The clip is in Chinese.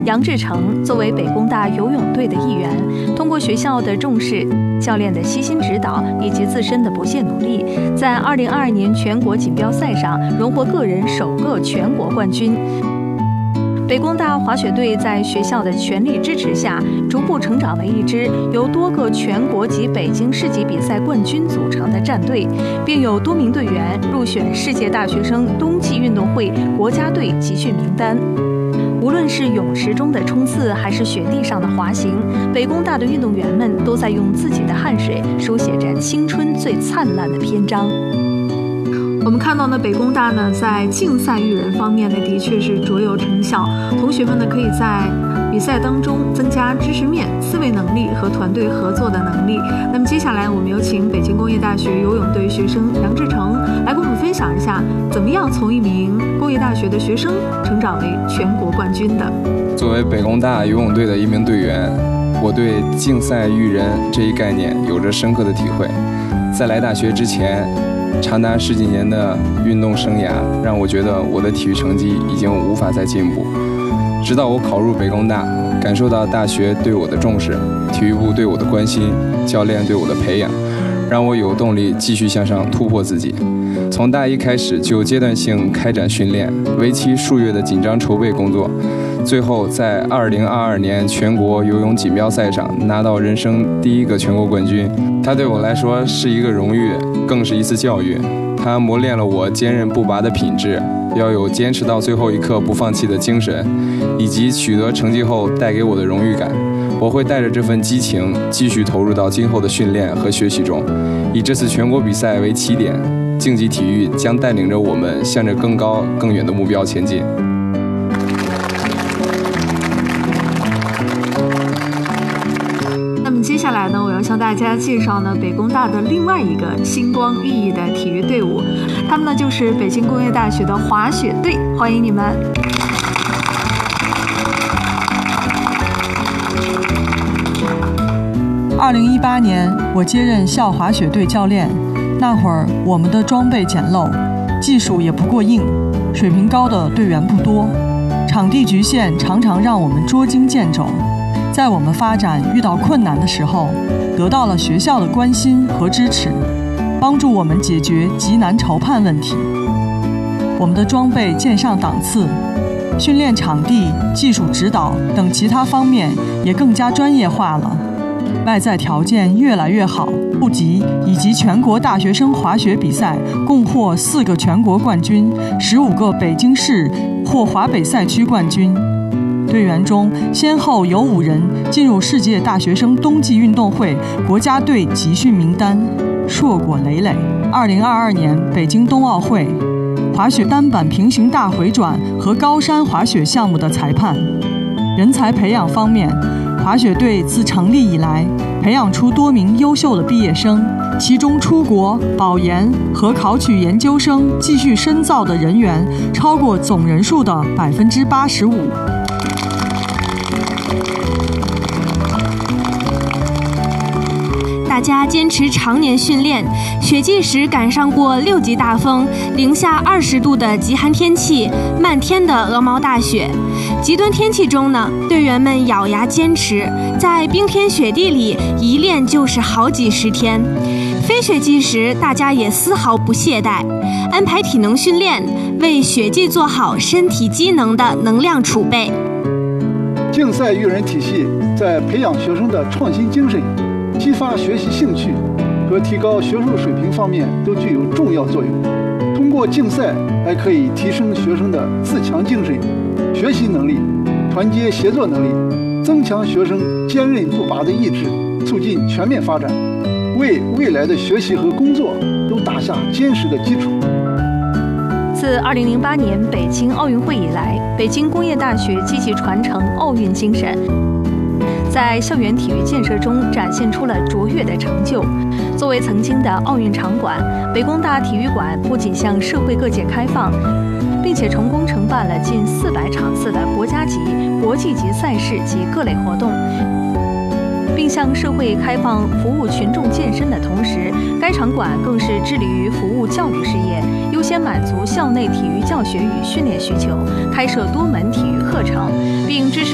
杨志成作为北工大游泳队的一员，通过学校的重视、教练的悉心指导以及自身的不懈努力，在2022年全国锦标赛上荣获个人首个全国冠军。北工大滑雪队在学校的全力支持下，逐步成长为一支由多个全国及北京市级比赛冠军组成的战队，并有多名队员入选世界大学生冬季运动会国家队集训名单。无论是泳池中的冲刺，还是雪地上的滑行，北工大的运动员们都在用自己的汗水书写着青春最灿烂的篇章。我们看到呢，北工大呢在竞赛育人方面呢，的确是卓有成效。同学们呢可以在比赛当中增加知识面、思维能力和团队合作的能力。那么接下来我们有请北京工业大学游泳队学生杨志成来跟我们分享一下，怎么样从一名工业大学的学生成长为全国冠军的。 作为北工大游泳队的一名队员，我对竞赛育人这一概念有着深刻的体会。在来大学之前，长达10几年的运动生涯让我觉得我的体育成绩已经无法再进步。直到我考入北工大，感受到大学对我的重视，体育部对我的关心，教练对我的培养，让我有动力继续向上突破自己。从大一开始就阶段性开展训练，为期数月的紧张筹备工作，最后在2022年全国游泳锦标赛上拿到人生第一个全国冠军。它对我来说是一个荣誉，更是一次教育。它磨练了我坚韧不拔的品质，要有坚持到最后一刻不放弃的精神，以及取得成绩后带给我的荣誉感。我会带着这份激情继续投入到今后的训练和学习中，以这次全国比赛为起点，竞技体育将带领着我们向着更高更远的目标前进。 接下来呢，我要向大家介绍呢北工大的另外一个星光熠熠的体育队伍，他们呢就是北京工业大学的滑雪队，欢迎你们。 2018年，我接任校滑雪队教练，那会儿我们的装备简陋，技术也不过硬，水平高的队员不多，场地局限常常让我们捉襟见肘。在我们发展遇到困难的时候，得到了学校的关心和支持，帮助我们解决极难筹判问题。我们的装备渐上档次，训练场地、技术指导等其他方面也更加专业化了，外在条件越来越好，部级以及全国大学生滑雪比赛共获4个全国冠军，15个北京市或华北赛区冠军。队员中先后有5人进入世界大学生冬季运动会国家队集训名单，硕果累累。2022年北京冬奥会滑雪单板平行大回转和高山滑雪项目的裁判。人才培养方面，滑雪队自成立以来，培养出多名优秀的毕业生，其中出国、保研和考取研究生继续深造的人员超过总人数的85%。 大家坚持常年训练，雪季时赶上过6级大风、零下20度的极寒天气、漫天的鹅毛大雪。极端天气中呢，队员们咬牙坚持，在冰天雪地里一练就是好几10天。非雪季时，大家也丝毫不懈怠，安排体能训练，为雪季做好身体机能的能量储备。 竞赛育人体系在培养学生的创新精神、激发学习兴趣和提高学术水平方面都具有重要作用。通过竞赛，还可以提升学生的自强精神、学习能力、团结协作能力，增强学生坚韧不拔的意志，促进全面发展，为未来的学习和工作都打下坚实的基础。 自2008年北京奥运会以来，北京工业大学积极传承奥运精神，在校园体育建设中展现出了卓越的成就。作为曾经的奥运场馆，北工大体育馆不仅向社会各界开放，并且成功承办了近400场次的国家级、国际级赛事及各类活动，并向社会开放服务群众健身的同时，该场馆更是致力于服务教育事业，优先满足校内体育教学与训练需求，开设多门体育课程，并支持